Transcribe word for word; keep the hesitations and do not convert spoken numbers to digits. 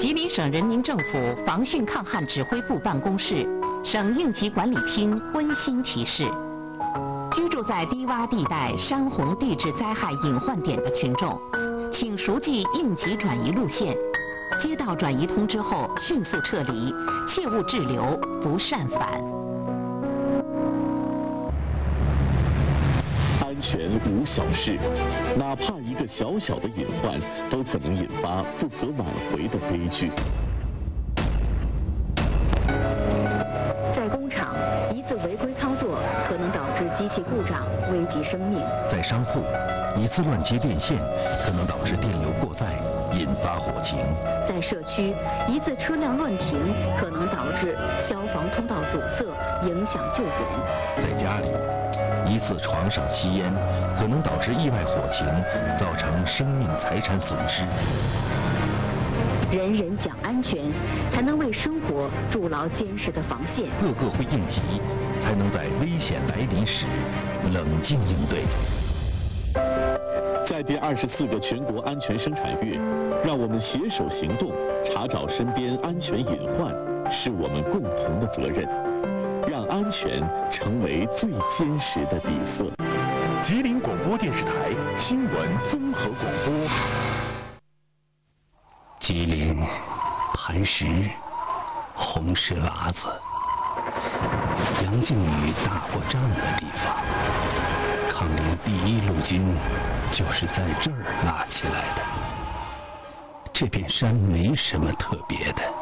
吉林省人民政府防汛抗旱指挥部办公室、省应急管理厅温馨提示：居住在低洼地带、山洪地质灾害隐患点的群众，请熟记应急转移路线，接到转移通知后迅速撤离，切勿滞留，不擅返。 安全无小事，哪怕一个小小的隐患，都可能引发不可挽回的悲剧。 在工厂，一次违规操作可能导致机器故障，危及生命； 在商铺，一次乱接电线可能导致电流过载，引发火情； 在社区，一次车辆乱停可能导致消防通道阻塞，影响救援； 在家里，一次床上吸烟可能导致意外火情，造成生命财产损失。 人人讲安全，才能为生活筑牢坚实的防线。 个个会应急，才能在危险来临时冷静应对。 在第二十四个全国安全生产月，让我们携手行动，查找身边安全隐患，是我们共同的责任。让安全成为最坚实的底色。 吉林广播电视台新闻综合广播。 吉林磐石红石喇子，杨靖宇打过仗的地方。抗联第一路军就是在这儿拉起来的。这片山没什么特别的。